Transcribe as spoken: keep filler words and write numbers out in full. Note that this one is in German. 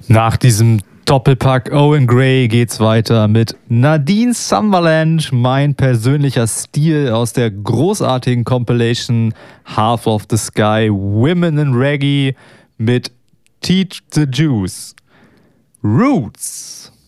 Nach diesem Doppelpack Owen Gray geht's weiter mit Nadine Summerland, mein persönlicher Stil aus der großartigen Compilation Half of the Sky Women in Reggae mit Teach the Juice. Roots.